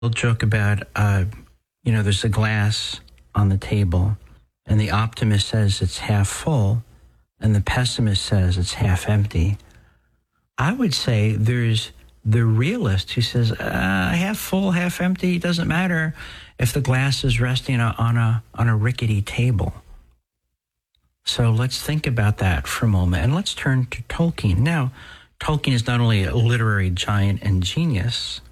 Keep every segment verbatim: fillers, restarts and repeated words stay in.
We'll joke about, uh, you know, there's a glass on the table, and the optimist says it's half full, and the pessimist says it's half empty. I would say there's the realist who says, uh, half full, half empty, it doesn't matter if the glass is resting on a, on a rickety table. So let's think about that for a moment, and let's turn to Tolkien. Now, Tolkien is not only a literary giant and genius,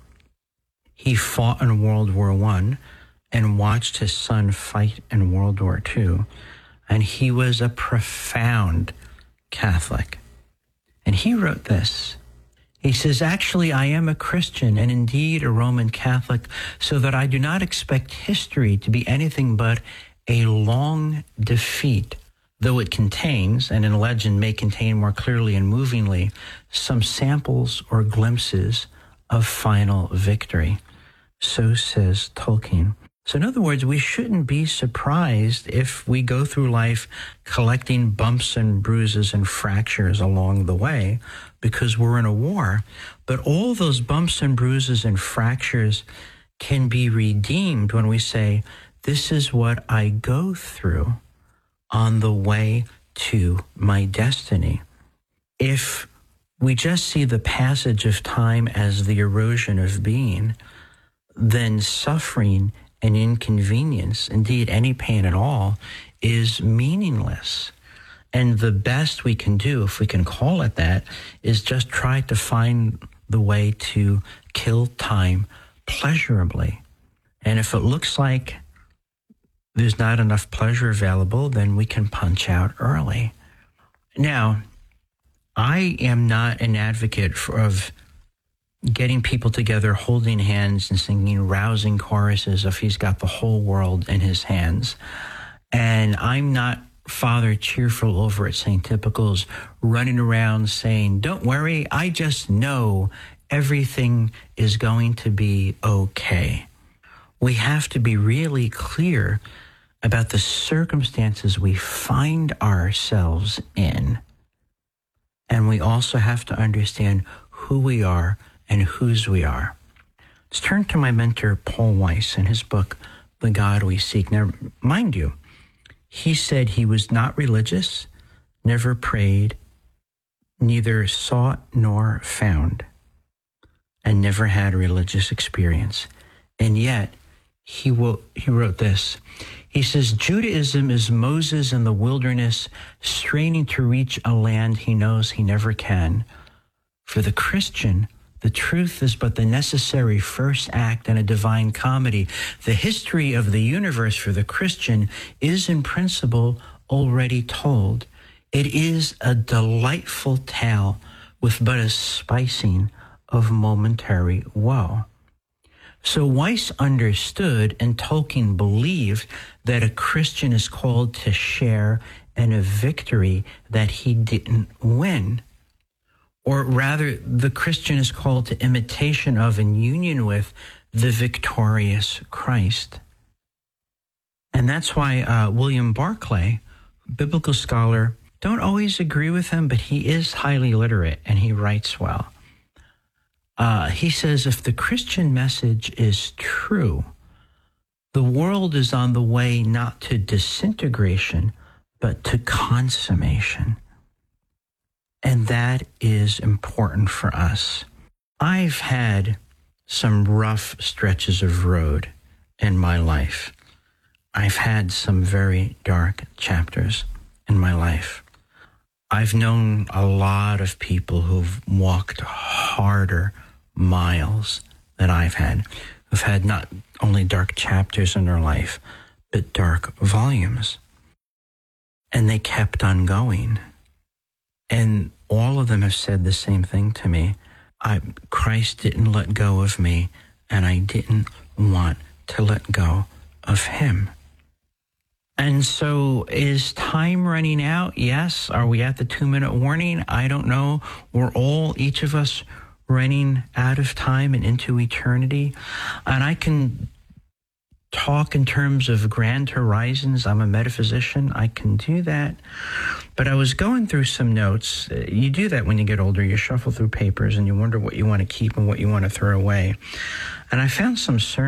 he fought in World War One and watched his son fight in World War Two, and he was a profound Catholic. And he wrote this. He says, actually, I am a Christian and indeed a Roman Catholic, so that I do not expect history to be anything but a long defeat, though it contains, and in legend may contain more clearly and movingly, some samples or glimpses of final victory. So says Tolkien. So in other words, we shouldn't be surprised if we go through life collecting bumps and bruises and fractures along the way because we're in a war. But all those bumps and bruises and fractures can be redeemed when we say, this is what I go through on the way to my destiny. If we just see the passage of time as the erosion of being, then suffering and inconvenience, indeed any pain at all, is meaningless. And the best we can do, if we can call it that, is just try to find the way to kill time pleasurably. And if it looks like there's not enough pleasure available, then we can punch out early. Now, I am not an advocate for, of getting people together, holding hands and singing rousing choruses of he's got the whole world in his hands. And I'm not Father Cheerful over at Saint Typical's running around saying, don't worry, I just know everything is going to be okay. We have to be really clear about the circumstances we find ourselves in. And we also have to understand who we are and whose we are. Let's turn to my mentor, Paul Weiss, in his book, The God We Seek. Now, mind you, he said he was not religious, never prayed, neither sought nor found, and never had a religious experience. And yet, he, will, he wrote this. He says, Judaism is Moses in the wilderness, straining to reach a land he knows he never can. For the Christian, the truth is but the necessary first act in a divine comedy. The history of the universe for the Christian is in principle already told. It is a delightful tale with but a spicing of momentary woe. So Weiss understood and Tolkien believed that a Christian is called to share in a victory that he didn't win. Or rather, the Christian is called to imitation of and union with the victorious Christ. And that's why uh, William Barclay, biblical scholar, don't always agree with him, but he is highly literate and he writes well. Uh, he says, if the Christian message is true, the world is on the way not to disintegration, but to consummation. And that is important for us. I've had some rough stretches of road in my life. I've had some very dark chapters in my life. I've known a lot of people who've walked harder miles than I've had, who've had not only dark chapters in their life, but dark volumes. And they kept on going. And all of them have said the same thing to me. I, Christ didn't let go of me, and I didn't want to let go of him. And so is time running out? Yes. Are we at the two-minute warning? I don't know. We're all, each of us, running out of time and into eternity. And I can talk in terms of grand horizons. I'm a metaphysician. I can do that. But I was going through some notes. You do that when you get older. You shuffle through papers and you wonder what you want to keep and what you want to throw away. And I found some